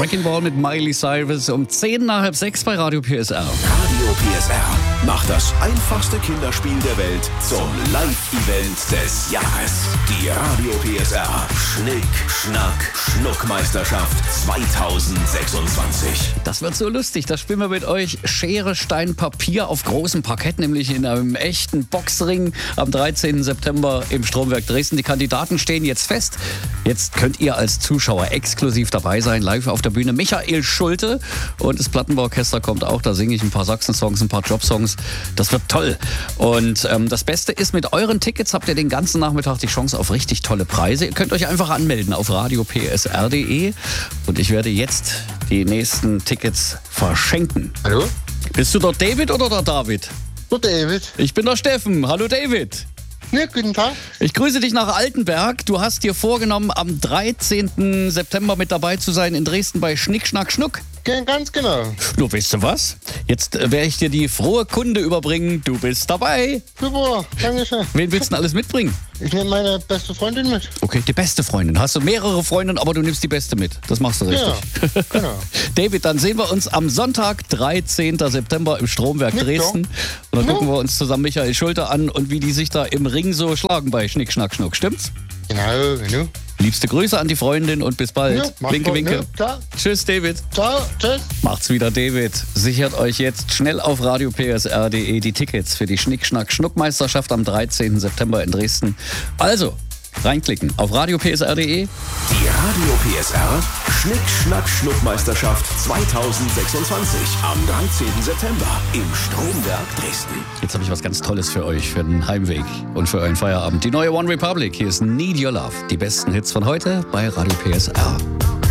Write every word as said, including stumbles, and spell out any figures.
Wrecking Ball mit Miley Cyrus um zehn nach halb sechs bei Radio P S R. Radio P S R macht das einfachste Kinderspiel der Welt zum Live-Event des Jahres. Die Radio P S R Schnick, Schnack, Schnuckmeisterschaft zweitausendsechsundzwanzig. Das wird so lustig. Das spielen wir mit euch Schere, Stein, Papier auf großem Parkett, nämlich in einem echten Boxring am dreizehnten September im Stromwerk Dresden. Die Kandidaten stehen jetzt fest. Jetzt könnt ihr als Zuschauer exklusiv dabei sein, live auf der Bühne. Michael Schulte und das Plattenbauorchester kommt auch. Da singe ich ein paar Sachsen-Songs, ein paar Job-Songs. Das wird toll. Und ähm, das Beste ist, mit euren Tickets habt ihr den ganzen Nachmittag die Chance auf richtig tolle Preise. Ihr könnt euch einfach anmelden auf radio p s r punkt d e und ich werde jetzt die nächsten Tickets verschenken. Hallo? Bist du der David oder der David? Der David. Ich bin der Steffen. Hallo David. Ja, guten Tag. Ich grüße dich nach Altenberg. Du hast dir vorgenommen, am dreizehnten September mit dabei zu sein in Dresden bei Schnick, Schnack, Schnuck. Ja, ganz genau. Du, weißt du was? Jetzt äh, werde ich dir die frohe Kunde überbringen. Du bist dabei. Super, danke schön. Wen willst du denn alles mitbringen? Ich nehme meine beste Freundin mit. Okay, die beste Freundin. Hast du mehrere Freundinnen, aber du nimmst die beste mit. Das machst du richtig. Ja, genau. David, dann sehen wir uns am Sonntag, dreizehnten September im Stromwerk Mit Dresden. Und dann Ja. gucken wir uns zusammen Michael Schulte an und wie die sich da im Ring so schlagen bei Schnick, Schnack, Schnuck. Stimmt's? Genau, genau. Liebste Grüße an die Freundin und bis bald. Ja, mach winke, mal, winke. ne? Klar. Tschüss, David. Ciao, tschüss. Macht's wieder, David. Sichert euch jetzt schnell auf radio p s r punkt d e die Tickets für die Schnick, Schnack, Schnuckmeisterschaft am dreizehnten September in Dresden. Also, reinklicken auf radio p s r punkt d e. Die Radio P S R Schnick, Schnack, Schnuckmeisterschaft zweitausendsechsundzwanzig am dreizehnten September im Stromwerk Dresden. Jetzt habe ich was ganz Tolles für euch, für den Heimweg und für euren Feierabend. Die neue One Republic. Hier ist Need Your Love. Die besten Hits von heute bei Radio P S R.